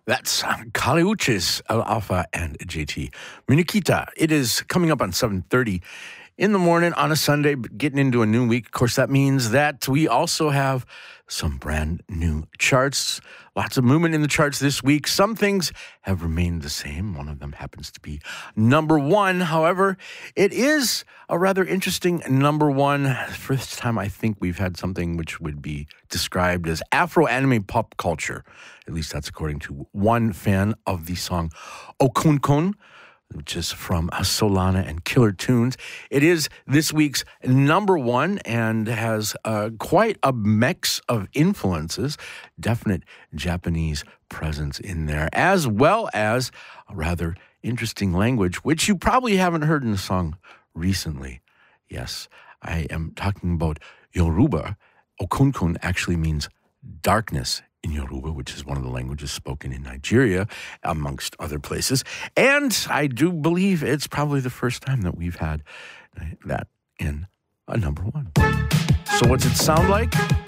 That's Kaliuchis, El Alfa, and JT Munikita. It is coming up on 7:30 in the morning on a Sunday, getting into a new week. Of course, that means that we also have some brand new charts. Lots of movement in the charts this week. Some things have remained the same. One of them happens to be number one. However, it is a rather interesting number one. First time I think we've had something which would be described as Afro-anime pop culture. At least that's according to one fan of the song Okunkun, which is from Solana and Killer Tunes. It is this week's number one and has quite a mix of influences, definite Japanese presence in there, as well as a rather interesting language, which you probably haven't heard in the song recently. Yes, I am talking about Yoruba. Okunkun actually means darkness in Yoruba, which is one of the languages spoken in Nigeria, amongst other places. And I do believe it's probably the first time that we've had that in a number one. So what's it sound like?